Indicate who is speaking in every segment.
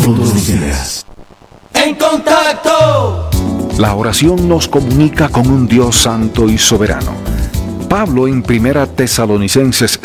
Speaker 1: todos los días.
Speaker 2: En contacto.
Speaker 3: La oración nos comunica con un Dios santo y soberano. Pablo en 1 Tesalonicenses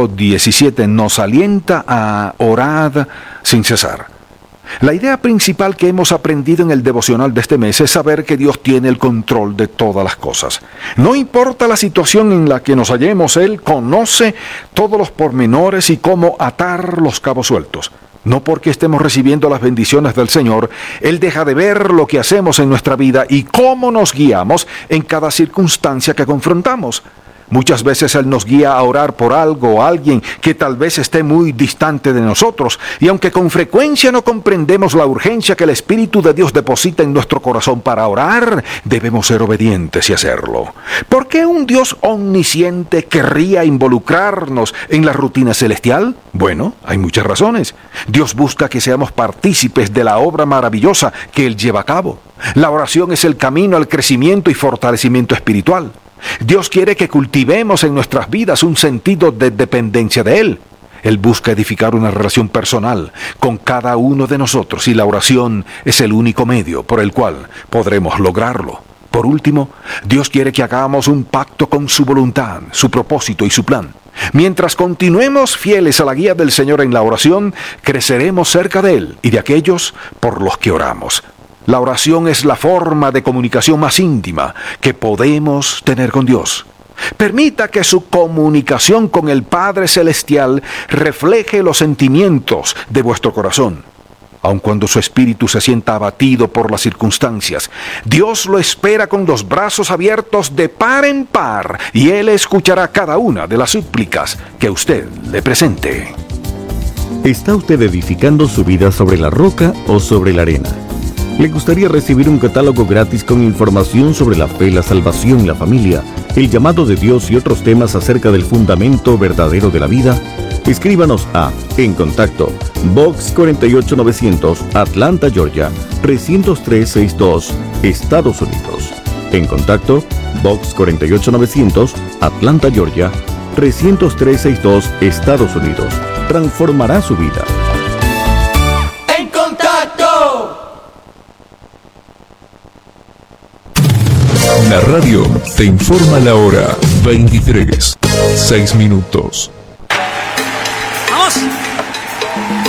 Speaker 3: 5:17 nos alienta a orar sin cesar. La idea principal que hemos aprendido en el devocional de este mes es saber que Dios tiene el control de todas las cosas. No importa la situación en la que nos hallemos, Él conoce todos los pormenores y cómo atar los cabos sueltos. No porque estemos recibiendo las bendiciones del Señor, Él deja de ver lo que hacemos en nuestra vida y cómo nos guiamos en cada circunstancia que confrontamos. Muchas veces Él nos guía a orar por algo o alguien que tal vez esté muy distante de nosotros, y aunque con frecuencia no comprendemos la urgencia que el Espíritu de Dios deposita en nuestro corazón para orar, debemos ser obedientes y hacerlo. ¿Por qué un Dios omnisciente querría involucrarnos en la rutina celestial? Bueno, hay muchas razones. Dios busca que seamos partícipes de la obra maravillosa que Él lleva a cabo. La oración es el camino al crecimiento y fortalecimiento espiritual. Dios quiere que cultivemos en nuestras vidas un sentido de dependencia de Él. Él busca edificar una relación personal con cada uno de nosotros y la oración es el único medio por el cual podremos lograrlo. Por último, Dios quiere que hagamos un pacto con su voluntad, su propósito y su plan. Mientras continuemos fieles a la guía del Señor en la oración, creceremos cerca de Él y de aquellos por los que oramos. La oración es la forma de comunicación más íntima que podemos tener con Dios. Permita que su comunicación con el Padre Celestial refleje los sentimientos de vuestro corazón. Aun cuando su espíritu se sienta abatido por las circunstancias, Dios lo espera con los brazos abiertos de par en par y Él escuchará cada una de las súplicas que usted le presente.
Speaker 4: ¿Está usted edificando su vida sobre la roca o sobre la arena? ¿Le gustaría recibir un catálogo gratis con información sobre la fe, la salvación, la familia, el llamado de Dios y otros temas acerca del fundamento verdadero de la vida? Escríbanos a En Contacto, Box 48900, Atlanta, Georgia, 30362, Estados Unidos. En Contacto, Box 48900, Atlanta, Georgia, 30362, Estados Unidos. Transformará su vida.
Speaker 1: La radio te informa la hora 23:06.
Speaker 2: ¡Vamos!